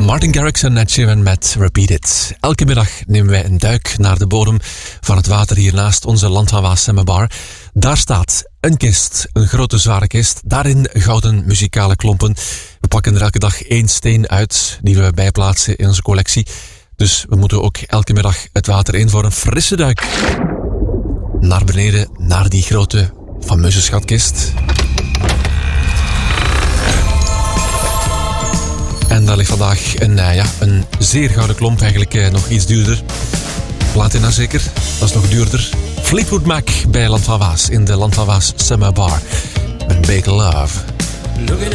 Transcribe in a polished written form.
Martin Garrix en Ed Sheeran met Repeat It. Elke middag nemen wij een duik naar de bodem van het water hier naast onze Land van Waas Summer Bar. Daar staat een kist, een grote zware kist. Daarin gouden muzikale klompen. We pakken er elke dag 1 steen uit die we bijplaatsen in onze collectie. Dus we moeten ook elke middag het water in voor een frisse duik. Naar beneden, naar die grote fameuze schatkist. En daar ligt vandaag een zeer gouden klomp, eigenlijk nog iets duurder. Platina zeker, dat is nog duurder. Fleetwood Mac bij Land van Waas in de Land van Waas Summer Bar. Met Bake Love. Looking